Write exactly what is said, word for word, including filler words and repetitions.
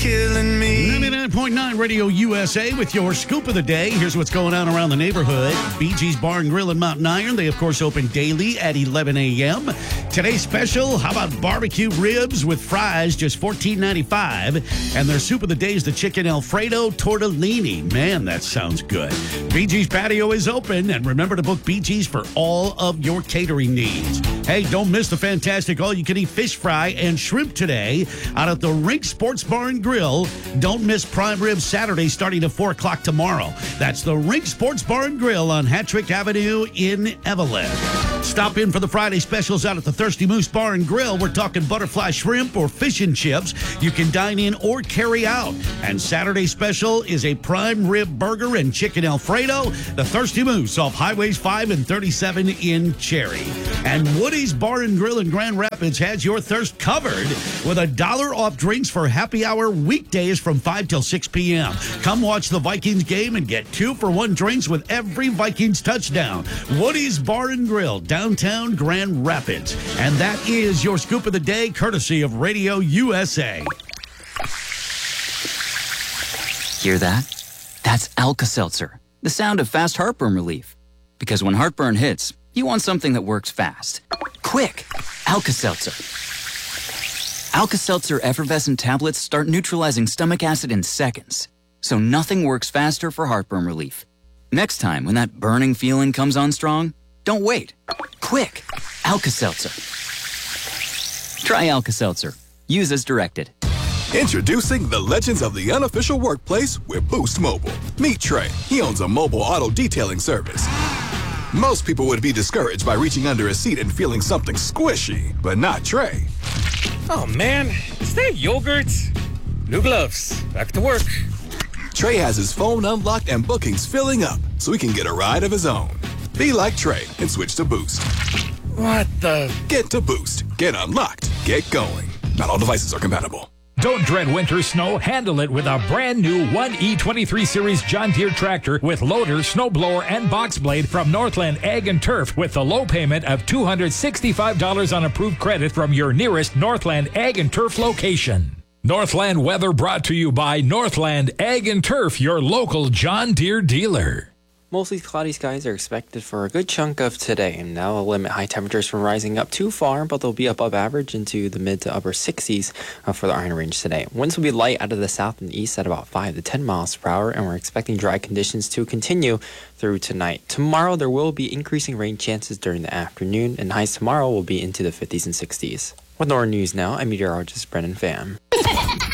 killing me. ninety-nine point nine Radio U S A with your scoop of the day. Here's what's going on around the neighborhood. Bee Gees Bar and Grill in Mountain Iron. They, of course, open daily at eleven a.m. Today's special, how about barbecue ribs with fries, just fourteen ninety-five. And their soup of the day is the chicken Alfredo tortellini. Man, that sounds good. Bee Gees Patio is open, and remember to book Bee Gees for all of your catering needs. Hey, don't miss the fantastic all-you-can-eat fish fry and shrimp today out at the Rink Sports Bar and Grill. Don't miss prime rib Saturday starting at four o'clock tomorrow. That's the Rink Sports Bar and Grill on Hattrick Avenue in Evelyn. Stop in for the Friday specials out at the Thirsty Moose Bar and Grill. We're talking butterfly shrimp or fish and chips. You can dine in or carry out. And Saturday special is a prime rib burger and chicken Alfredo. The Thirsty Moose off Highways five and thirty-seven in Cherry. And Woody's Bar and Grill in Grand Rapids has your thirst covered with a dollar off drinks for happy hour weekdays from five till six p.m. Come watch the Vikings game and get two for one drinks with every Vikings touchdown. Woody's Bar and Grill, downtown Grand Rapids. And that is your scoop of the day, courtesy of Radio U S A. Hear that? That's Alka-Seltzer, the sound of fast heartburn relief. Because when heartburn hits, you want something that works fast. Quick! Alka-Seltzer. Alka-Seltzer effervescent tablets start neutralizing stomach acid in seconds. So nothing works faster for heartburn relief. Next time when that burning feeling comes on strong, don't wait. Quick! Alka-Seltzer. Try Alka-Seltzer. Use as directed. Introducing the legends of the unofficial workplace with Boost Mobile. Meet Trey. He owns a mobile auto detailing service. Most people would be discouraged by reaching under a seat and feeling something squishy, but not Trey. Oh man, is that yogurt? New gloves. Back to work. Trey has his phone unlocked and bookings filling up so he can get a ride of his own. Be like Trey and switch to Boost. What the? Get to Boost. Get unlocked. Get going. Not all devices are compatible. Don't dread winter snow. Handle it with a brand new one E twenty-three Series John Deere tractor with loader, snowblower, and box blade from Northland Ag and Turf with the low payment of two hundred sixty-five dollars on approved credit from your nearest Northland Ag and Turf location. Northland weather brought to you by Northland Ag and Turf, your local John Deere dealer. Mostly cloudy skies are expected for a good chunk of today, and that will limit high temperatures from rising up too far, but they'll be above average into the mid to upper sixties uh, for the Iron Range today. Winds will be light out of the south and east at about five to ten miles per hour, and we're expecting dry conditions to continue through tonight. Tomorrow, there will be increasing rain chances during the afternoon, and highs tomorrow will be into the fifties and sixties. With Northern News now, I'm meteorologist Brennan Pham.